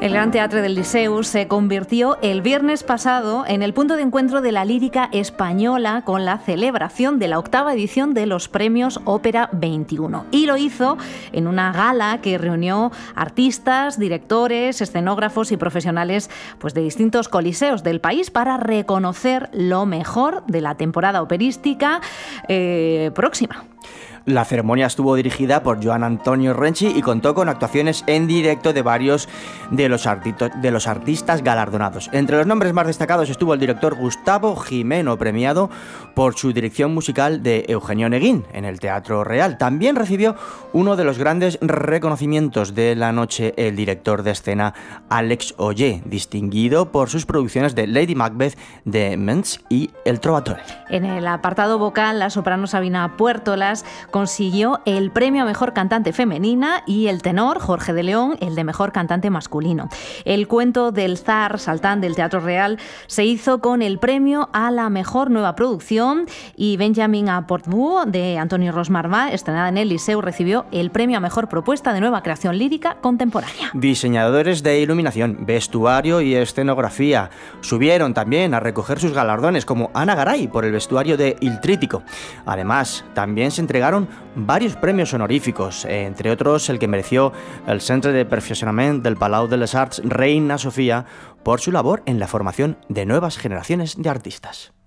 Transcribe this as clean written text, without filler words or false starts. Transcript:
El Gran Teatre del Liceu se convirtió el viernes pasado en el punto de encuentro de la lírica española con la celebración de la 8ª edición de los Premios Ópera 21. Y lo hizo en una gala que reunió artistas, directores, escenógrafos y profesionales de distintos coliseos del país para reconocer lo mejor de la temporada operística próxima. La ceremonia estuvo dirigida por Joan Antonio Renchi y contó con actuaciones en directo de varios de los artistas galardonados. Entre los nombres más destacados estuvo el director Gustavo Gimeno, premiado por su dirección musical de Eugenio Neguín en el Teatro Real. También recibió uno de los grandes reconocimientos de la noche el director de escena Àlex Oller, distinguido por sus producciones de Lady Macbeth, de Mensch y El Trovatore. En el apartado vocal, la soprano Sabina Puertolas consiguió el premio a Mejor Cantante Femenina y el tenor Jorge de León el de Mejor Cantante Masculino. El cuento del zar Saltán del Teatro Real se hizo con el premio a la Mejor Nueva Producción y Benjamin a Portbou de Antonio Ros Marvà, estrenada en el Liceu, recibió el premio a Mejor Propuesta de Nueva Creación Lírica Contemporánea. Diseñadores de iluminación, vestuario y escenografía subieron también a recoger sus galardones, como Ana Garay por el vestuario de Il Trítico. Además, también se entregaron varios premios honoríficos, entre otros el que mereció el Centre de Perfeccionament del Palau de les Arts Reina Sofía por su labor en la formación de nuevas generaciones de artistas.